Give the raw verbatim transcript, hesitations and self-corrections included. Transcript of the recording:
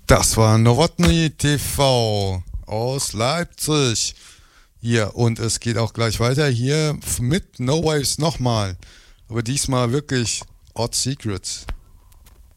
Das war Nowotny T V aus Leipzig. Hier, und es geht auch gleich weiter hier mit No Waves nochmal. Aber diesmal wirklich Odd Secrets.